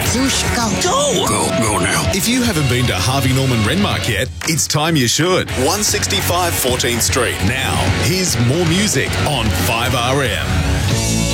Zoosh, go. Go now. If you haven't been to Harvey Norman Renmark yet, it's time you should. 165 14th Street. Now, here's more music on 5RM.